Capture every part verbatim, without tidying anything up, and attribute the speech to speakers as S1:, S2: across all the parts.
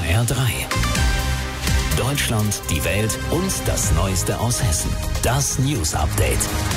S1: H R drei. Deutschland, die Welt und das Neueste aus Hessen. Das News Update.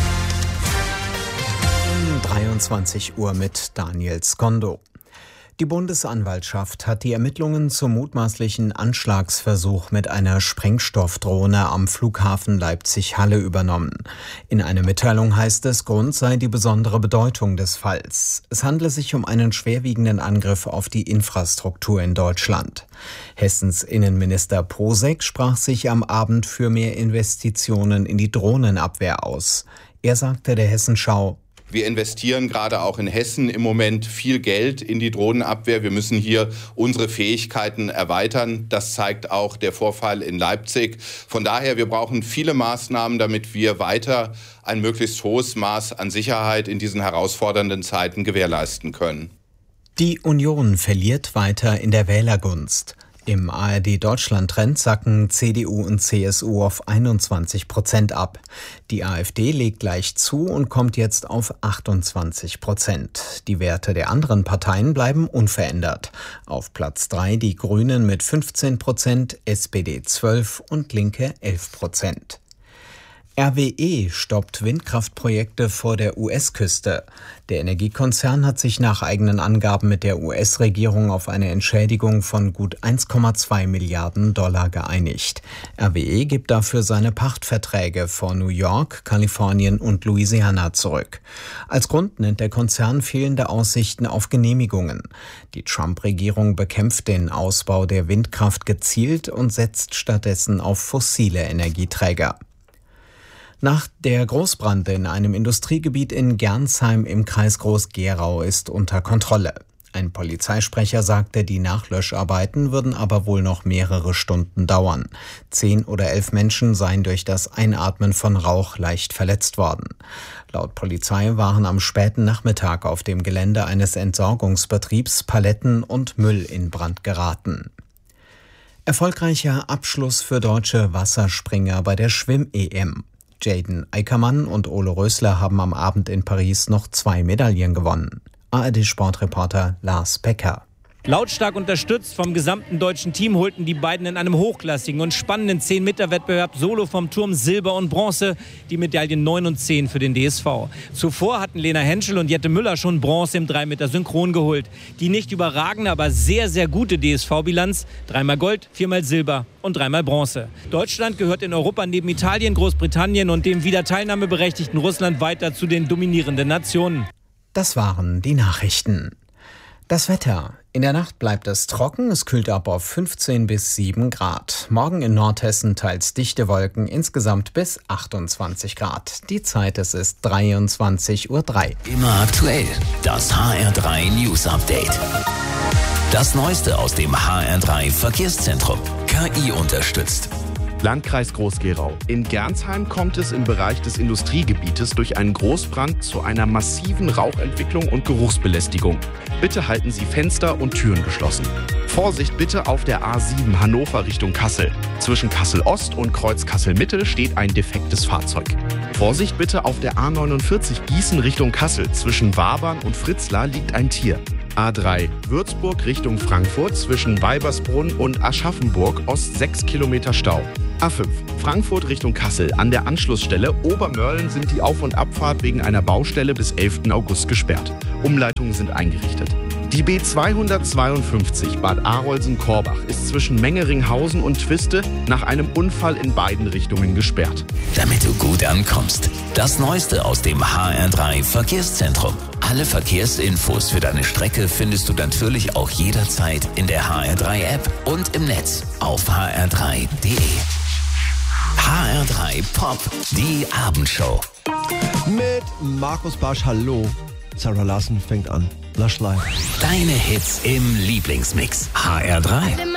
S2: dreiundzwanzig Uhr mit Daniel Skondo. Die Bundesanwaltschaft hat die Ermittlungen zum mutmaßlichen Anschlagsversuch mit einer Sprengstoffdrohne am Flughafen Leipzig-Halle übernommen. In einer Mitteilung heißt es, Grund sei die besondere Bedeutung des Falls. Es handle sich um einen schwerwiegenden Angriff auf die Infrastruktur in Deutschland. Hessens Innenminister Posek sprach sich am Abend für mehr Investitionen in die Drohnenabwehr aus. Er sagte der Hessenschau:
S3: Wir investieren gerade auch in Hessen im Moment viel Geld in die Drohnenabwehr. Wir müssen hier unsere Fähigkeiten erweitern. Das zeigt auch der Vorfall in Leipzig. Von daher, wir brauchen viele Maßnahmen, damit wir weiter ein möglichst hohes Maß an Sicherheit in diesen herausfordernden Zeiten gewährleisten können.
S2: Die Union verliert weiter in der Wählergunst. Im A R D-Deutschland-Trend sacken C D U und C S U auf einundzwanzig Prozent ab. Die AfD legt leicht zu und kommt jetzt auf achtundzwanzig Prozent. Die Werte der anderen Parteien bleiben unverändert. Auf Platz drei die Grünen mit fünfzehn Prozent, S P D zwölf und Linke elf Prozent. R W E stoppt Windkraftprojekte vor der U S-Küste. Der Energiekonzern hat sich nach eigenen Angaben mit der U S-Regierung auf eine Entschädigung von gut eins Komma zwei Milliarden Dollar geeinigt. R W E gibt dafür seine Pachtverträge vor New York, Kalifornien und Louisiana zurück. Als Grund nennt der Konzern fehlende Aussichten auf Genehmigungen. Die Trump-Regierung bekämpft den Ausbau der Windkraft gezielt und setzt stattdessen auf fossile Energieträger. Nach der Großbrand in einem Industriegebiet in Gernsheim im Kreis Groß-Gerau ist unter Kontrolle. Ein Polizeisprecher sagte, die Nachlöscharbeiten würden aber wohl noch mehrere Stunden dauern. Zehn oder elf Menschen seien durch das Einatmen von Rauch leicht verletzt worden. Laut Polizei waren am späten Nachmittag auf dem Gelände eines Entsorgungsbetriebs Paletten und Müll in Brand geraten. Erfolgreicher Abschluss für deutsche Wasserspringer bei der Schwimm-E M. Jaden Eickermann und Ole Rösler haben am Abend in Paris noch zwei Medaillen gewonnen. A R D-Sportreporter Lars Becker.
S4: Lautstark unterstützt vom gesamten deutschen Team holten die beiden in einem hochklassigen und spannenden zehn Meter Wettbewerb Solo vom Turm Silber und Bronze, die Medaillen neun und zehn für den D S V. Zuvor hatten Lena Henschel und Jette Müller schon Bronze im drei Meter Synchron geholt. Die nicht überragende, aber sehr, sehr gute D S V-Bilanz: dreimal Gold, viermal Silber und dreimal Bronze. Deutschland gehört in Europa neben Italien, Großbritannien und dem wieder teilnahmeberechtigten Russland weiter zu den dominierenden Nationen.
S2: Das waren die Nachrichten. Das Wetter. In der Nacht bleibt es trocken, es kühlt ab auf fünfzehn bis sieben Grad. Morgen in Nordhessen teils dichte Wolken, insgesamt bis achtundzwanzig Grad. Die Zeit, es ist dreiundzwanzig Uhr drei.
S1: Immer aktuell, das H R drei News Update. Das Neueste aus dem H R drei Verkehrszentrum. K I unterstützt.
S5: Landkreis Groß-Gerau. In Gernsheim kommt es im Bereich des Industriegebietes durch einen Großbrand zu einer massiven Rauchentwicklung und Geruchsbelästigung. Bitte halten Sie Fenster und Türen geschlossen. Vorsicht bitte auf der A sieben Hannover Richtung Kassel. Zwischen Kassel Ost und Kreuz Kassel Mitte steht ein defektes Fahrzeug. Vorsicht bitte auf der A neunundvierzig Gießen Richtung Kassel. Zwischen Wabern und Fritzlar liegt ein Tier. A drei Würzburg Richtung Frankfurt zwischen Weibersbrunn und Aschaffenburg Ost sechs Kilometer Stau. A fünf Frankfurt Richtung Kassel. An der Anschlussstelle Obermörlen sind die Auf- und Abfahrt wegen einer Baustelle bis elften August gesperrt. Umleitungen sind eingerichtet. Die B zweihundertzweiundfünfzig Bad Arolsen-Korbach ist zwischen Mengeringhausen und Twiste nach einem Unfall in beiden Richtungen gesperrt.
S1: Damit du gut ankommst. Das Neueste aus dem H R drei Verkehrszentrum. Alle Verkehrsinfos für deine Strecke findest du natürlich auch jederzeit in der H R drei App und im Netz auf h r drei punkt d e. H R drei Pop, die Abendshow.
S6: Mit Markus Barsch, hallo. Sarah Larsen fängt an. Lush Life.
S1: Deine Hits im Lieblingsmix. H R drei.